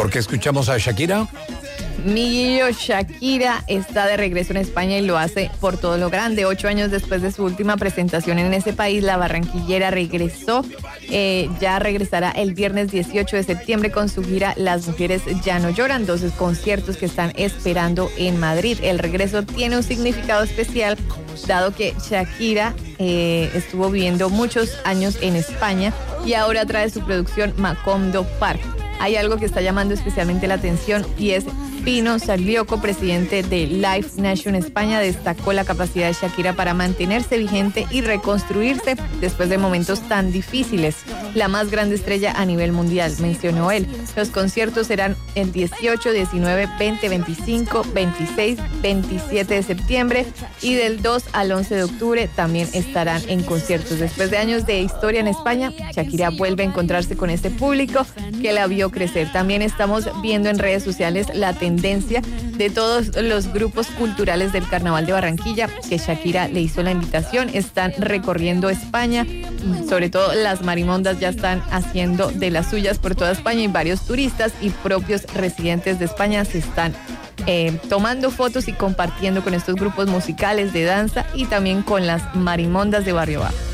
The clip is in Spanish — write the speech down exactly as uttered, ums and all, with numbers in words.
¿Por qué escuchamos a Shakira? Miguelillo, Shakira está de regreso en España y lo hace por todo lo grande. Ocho años después de su última presentación en ese país, la barranquillera regresó. Eh, ya regresará el viernes dieciocho de septiembre con su gira Las Mujeres Ya No Lloran, dos conciertos que están esperando en Madrid. El regreso tiene un significado especial, dado que Shakira eh, estuvo viviendo muchos años en España y ahora trae su producción Macondo Park. Hay algo que está llamando especialmente la atención y es Pino Saglioco, presidente de Live Nation España, destacó la capacidad de Shakira para mantenerse vigente y reconstruirse después de momentos tan difíciles. La más grande estrella a nivel mundial, mencionó él. Los conciertos serán el dieciocho, diecinueve, veinte, veinticinco, veintiséis, veintisiete de septiembre y del dos al once de octubre también estarán en conciertos. Después de años de historia en España, Shakira vuelve a encontrarse con este público que la vio crecer. También estamos viendo en redes sociales la tendencia de todos los grupos culturales del Carnaval de Barranquilla, que Shakira le hizo la invitación. Están recorriendo España, sobre todo las marimondas ya están haciendo de las suyas por toda España y varios turistas y propios residentes de España se están eh, tomando fotos y compartiendo con estos grupos musicales de danza y también con las marimondas de Barrio Bajo.